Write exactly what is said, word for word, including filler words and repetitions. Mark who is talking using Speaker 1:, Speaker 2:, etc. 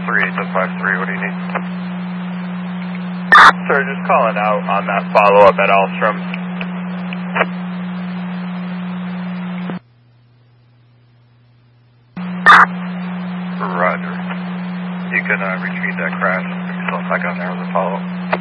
Speaker 1: three eight five three, what do you need?
Speaker 2: Sir, just calling out on that follow-up at Alstrom.
Speaker 1: Roger. You can uh, retrieve that crash and put yourself back on there with a follow-up.